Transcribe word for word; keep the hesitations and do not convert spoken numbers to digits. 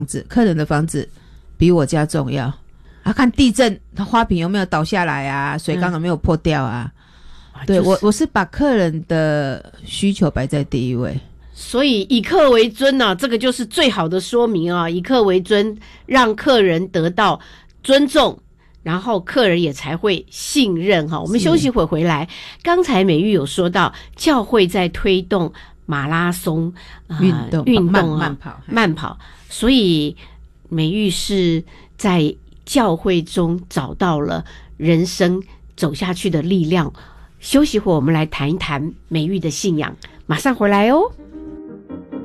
子，客人的房子比我家重要啊。看地震，它花瓶有没有倒下来啊，水缸有没有破掉啊。嗯、对、就是、我我是把客人的需求摆在第一位。 所以以客为尊啊，这个就是最好的说明啊，以客为尊，让客人得到尊重，然后客人也才会信任哈。我们休息会回来，刚才美玉有说到教会在推动马拉松运动运动啊，慢跑慢跑，所以美玉是在教会中找到了人生走下去的力量。休息会我们来谈一谈美玉的信仰，马上回来哦。